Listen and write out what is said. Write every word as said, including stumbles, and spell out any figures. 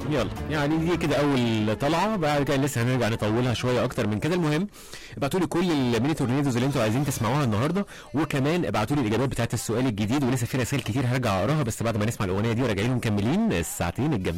يلا يعني دي كده اول طلعه، بعد كده لسه هنرجع نطولها شويه اكتر من كده. المهم ابعتوا لي كل الميني تورنيدوز اللي انتوا عايزين تسمعوها النهارده، وكمان ابعتوا لي الاجابات بتاعت السؤال الجديد، ولسه في رسائل كتير هرجع اقراها بس بعد ما نسمع الاغنيه دي، وراجعين مكملين الساعتين الجامدين.